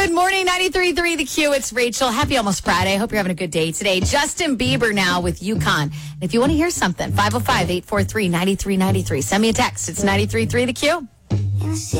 Good morning, 93.3 The Q. It's Rachel. Happy almost Friday. Hope you're having a good day today. Justin Bieber now with UConn. And if you want to hear something, 505-843-9393. Send me a text. It's 93.3 The Q.